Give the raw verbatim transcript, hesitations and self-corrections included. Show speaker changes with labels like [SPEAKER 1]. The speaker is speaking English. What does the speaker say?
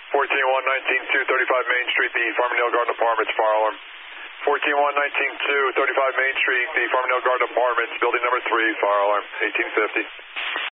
[SPEAKER 1] fourteen one nineteen two thirty-five Main Street, the Farmingdale Garden Apartments, fire alarm. fourteen one nineteen two thirty-five Main Street, the Farmingdale Garden Apartments, building number three, fire alarm, eighteen fifty.